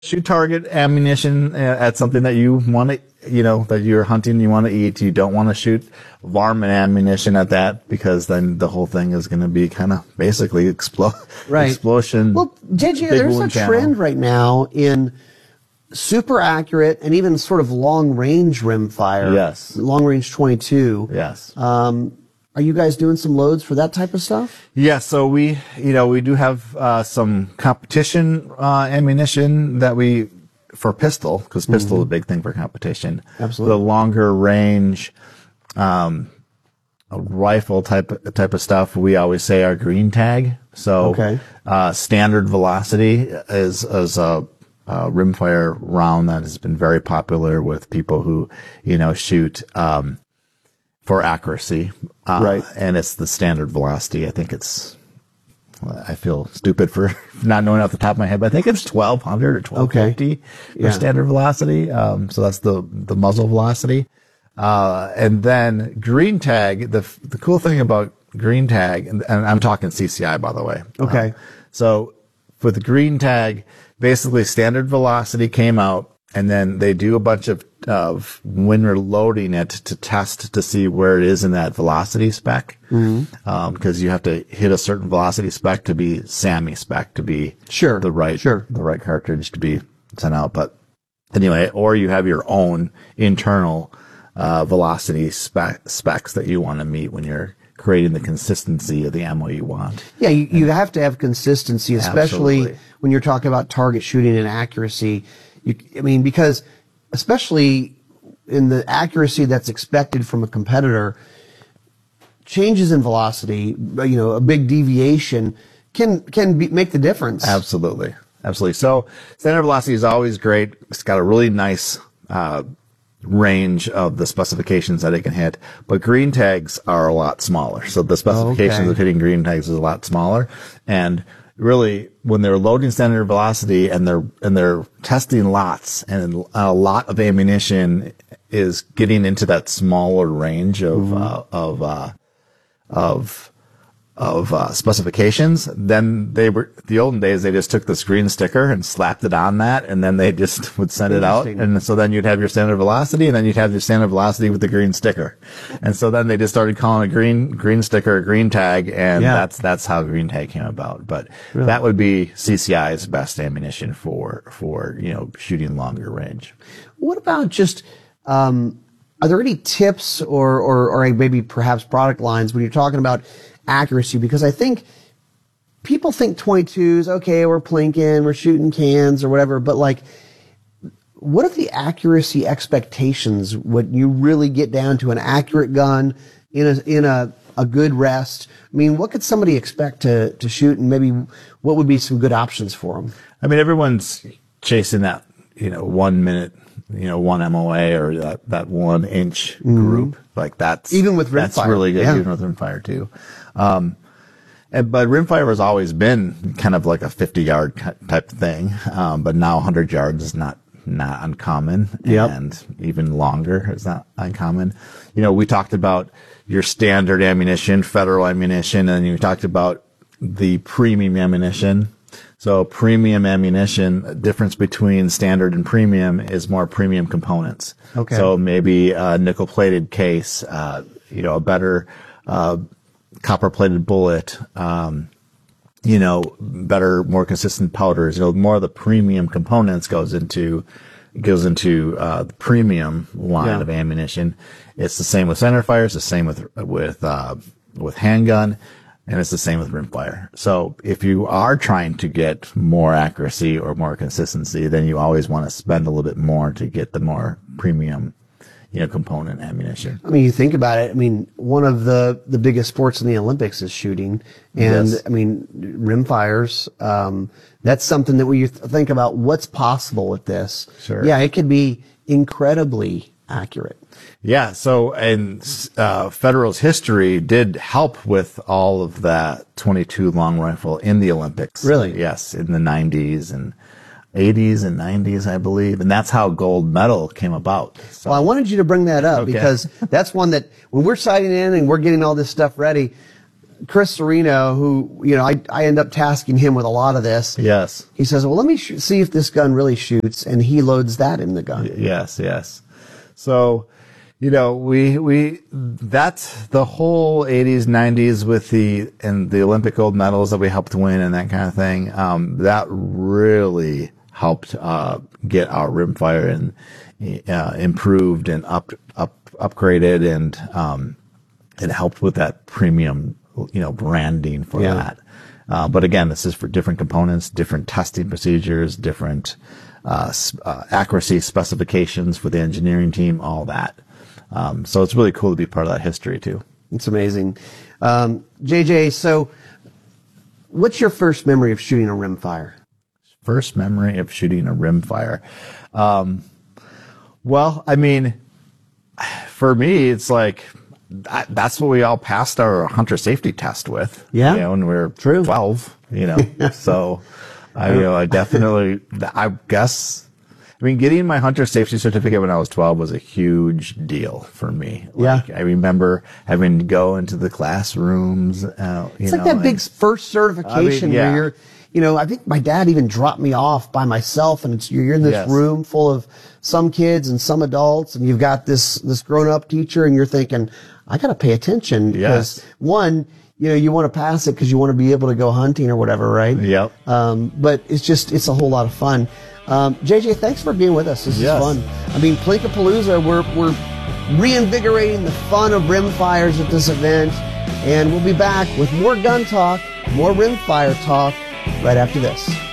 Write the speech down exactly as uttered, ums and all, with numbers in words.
shoot target ammunition at something that you want to, you know, that you're hunting, you want to eat. You don't want to shoot varmint ammunition at that because then the whole thing is going to be kind of basically explo- right. explosion. Well, J J, there's a channel. trend right now in super accurate and even sort of long range rimfire. Yes. Long range twenty-two. Yes. Um, Are you guys doing some loads for that type of stuff? Yeah, so we, you know, we do have uh, some competition uh, ammunition that we, for pistol, because pistol mm-hmm. is a big thing for competition. Absolutely. The longer range um, rifle type type of stuff, we always say our green tag. So okay. uh, standard velocity is, is a, a rimfire round that has been very popular with people who, you know, shoot um, for accuracy. Uh, right. And it's the standard velocity. I think it's, I feel stupid for not knowing off the top of my head, but I think it's twelve hundred or twelve fifty okay. for yeah. standard velocity. Um, so that's the, the muzzle velocity. Uh, and then green tag, the, the cool thing about green tag, and, and I'm talking C C I, by the way. Okay. Um, so for the green tag, basically standard velocity came out, and then they do a bunch of, of when you're loading it to test to see where it is in that velocity spec. Mm-hmm. Um, cause you have to hit a certain velocity spec to be SAAMI spec, to be sure. the right, sure. the right cartridge to be sent out. But anyway, or you have your own internal, uh, velocity spec, specs that you want to meet when you're creating the consistency of the ammo you want. Yeah. You, you have to have consistency, especially Absolutely. when you're talking about target shooting and accuracy. You, I mean, because especially in the accuracy that's expected from a competitor, changes in velocity, you know, a big deviation can can be, make the difference. Absolutely, absolutely. So standard velocity is always great. It's got a really nice uh, range of the specifications that it can hit, but green tags are a lot smaller. So the specifications okay. of hitting green tags is a lot smaller, and really, when they're loading standard velocity and they're and they're testing lots, and a lot of ammunition is getting into that smaller range of mm-hmm. uh, of uh, of of uh, specifications, then they were the olden days. They just took this green sticker and slapped it on that, and then they just would send it out, and so then you'd have your standard velocity, and then you'd have your standard velocity with the green sticker, and so then they just started calling a green green sticker a green tag, and yeah. that's that's how green tag came about. But really? That would be C C I's best ammunition for for you know shooting longer range. What about just um, are there any tips or, or or maybe perhaps product lines when you're talking about accuracy? Because I think people think twenty-twos, okay, we're plinking, we're shooting cans or whatever, but like, what are the accuracy expectations when you really get down to an accurate gun in a in a, a good rest? I mean, what could somebody expect to, to shoot, and maybe what would be some good options for them? I mean, everyone's chasing that, you know, one minute, you know, one M O A or that, that one inch mm-hmm. group. Like that's, even with rimfire. That's really good, yeah. even with rimfire too. Um, and, but rimfire has always been kind of like a fifty yard type thing. Um, but now one hundred yards is not, not uncommon. Yep. And even longer is not uncommon. You know, we talked about your standard ammunition, federal ammunition, and you talked about the premium ammunition. So premium ammunition, the difference between standard and premium is more premium components. Okay. So maybe a nickel plated case, uh, you know, a better, uh, copper plated bullet, um, you know, better, more consistent powders, you know, more of the premium components goes into, goes into, uh, the premium line yeah. of ammunition. It's the same with centerfire. It's the same with, with, uh, with handgun. And it's the same with rimfire. So if you are trying to get more accuracy or more consistency, then you always want to spend a little bit more to get the more premium, you know, component ammunition. I mean, you think about it. I mean, one of the, the biggest sports in the Olympics is shooting. And yes. I mean, rimfires, um, that's something that when you th- think about what's possible with this. Sure. Yeah, it could be incredibly accurate. Yeah. So, and, uh, Federal's history did help with all of that twenty-two long rifle in the Olympics. Really? Yes. In the nineties and eighties and nineties, I believe. And that's how gold medal came about. So. Well, I wanted you to bring that up okay. because that's one that when we're sighting in and we're getting all this stuff ready, Chris Serino, who, you know, I, I end up tasking him with a lot of this. Yes. He says, well, let me sh- see if this gun really shoots. And he loads that in the gun. Yes, yes. So, you know, we, we, that's the whole eighties, nineties with the, and the Olympic gold medals that we helped win and that kind of thing. Um, that really helped, uh, get our rimfire and, uh, improved and up, up, upgraded and, um, it helped with that premium, you know, branding for Yeah. that. Uh, but again, this is for different components, different testing procedures, different, uh, uh, accuracy specifications for the engineering team, all that. Um, so it's really cool to be part of that history too. It's amazing. Um, J J, so what's your first memory of shooting a rimfire? First memory of shooting a rimfire. Um, well, I mean, for me, it's like, that, that's what we all passed our hunter safety test with. Yeah. You know, when we were True. twelve, you know, so I, you know, I definitely, I guess, I mean, getting my hunter safety certificate when I was twelve was a huge deal for me. Like, Yeah. I remember having to go into the classrooms. Uh, you It's know, like that and- big first certification I mean, yeah. where you're, you know, I think my dad even dropped me off by myself, and it's you're in this Yes. room full of some kids and some adults, and you've got this this grown up teacher, and you're thinking, I got to pay attention because Yes. one, you know, you want to pass it because you want to be able to go hunting or whatever, right? Yep. Um, but it's just it's a whole lot of fun. Um, J J, thanks for being with us. This Yes. is fun. I mean, Plinkapalooza, we're we're reinvigorating the fun of rimfires at this event, and we'll be back with more gun talk, more rimfire talk right after this.